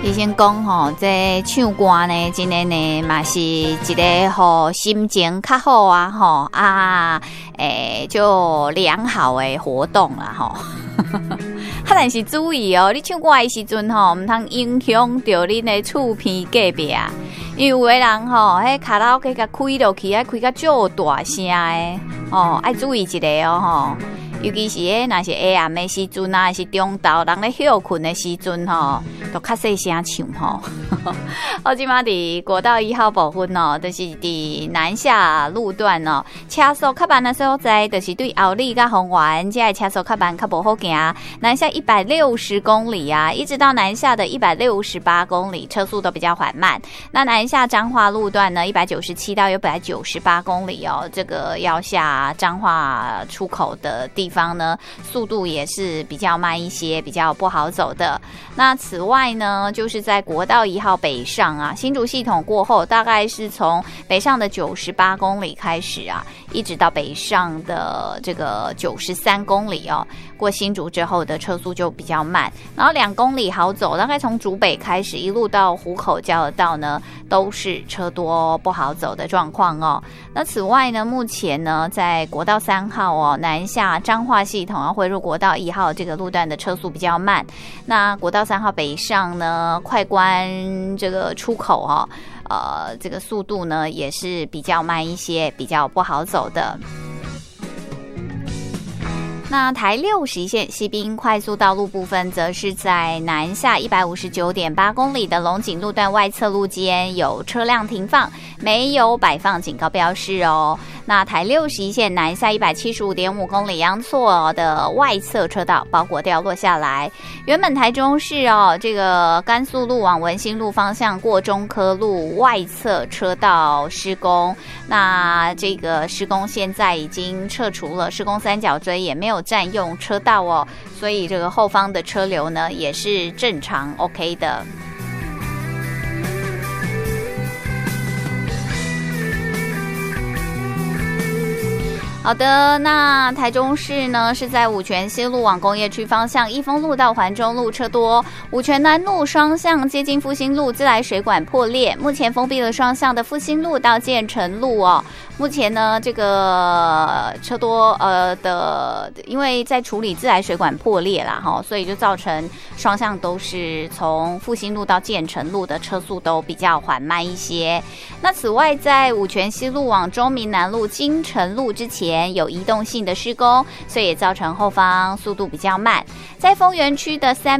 其实讲吼，这唱歌呢，真的呢，嘛是一个吼心情较好啊，吼就良好的活动啦，吼。但是注意哦，你唱歌的时阵吼，唔通影响到恁的厝边隔壁啊。因为有的人吼，迄卡拉 OK 甲开落去，爱开甲足大声的哦，爱注意一下哦吼。尤其是若是下暗的时阵啊，是中昼人咧休困的时阵吼，都较细声唱吼。我即马伫国道1号部分哦，就是伫南下路段哦，车速较慢的所在，就是对后里甲丰原，这车速较慢，较不好行。南下160公里啊，一直到南下的168公里，车速都比较缓慢。那南下彰化路段呢，197到198公里哦，这个要下彰化出口的地方呢，速度也是比较慢一些，比较不好走的。那此外呢，就是在国道1号北上啊，新竹系统过后，大概是从北上的98公里开始啊，一直到北上的这个93公里哦，过新竹之后的车速就比较慢，然后2公里好走，大概从竹北开始一路到湖口交流道呢，都是车多不好走的状况哦。那此外呢，目前呢，在国道3号哦，南下彰化系统要汇入国道1号这个路段的车速比较慢。那国道3号北上呢，快关这个出口哦，这个速度呢也是比较慢一些，比较不好走的。那台61线西滨快速道路部分，则是在南下159.8公里的龙井路段外侧路间有车辆停放，没有摆放警告标示哦。那台61线南下175.5公里央错的外侧车道包裹掉落下来。原本台中市哦，这个甘肃路往文心路方向过中科路外侧车道施工，那这个施工现在已经撤除了，施工三角锥也没有占用车道哦，所以这个后方的车流呢也是正常 OK 的。好的，那台中市呢是在五权西路往工业区方向，益丰路到环中路车多，五权南路双向接近复兴路自来水管破裂，目前封闭了双向的复兴路到建成路哦。目前呢，这个车多因为在处理自来水管破裂啦哈，所以就造成双向都是从复兴路到建成路的车速都比较缓慢一些。那此外，在五权西路往中民南路金城路之前有移动性的施工，所以也造成后方速度比较慢。在丰原区的3